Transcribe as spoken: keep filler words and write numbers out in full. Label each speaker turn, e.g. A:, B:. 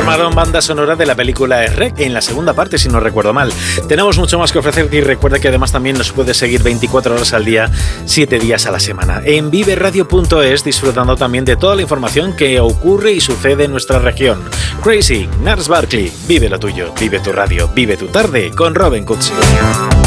A: formaron banda sonora de la película Shrek, en la segunda parte, si no recuerdo mal. Tenemos mucho más que ofrecerte y recuerda que además también nos puedes seguir veinticuatro horas al día, siete días a la semana, en vive radio punto es, disfrutando también de toda la información que ocurre y sucede en nuestra región. Crazy, Nars Barkley, vive lo tuyo, vive tu radio, vive tu tarde con Robin Cutsi.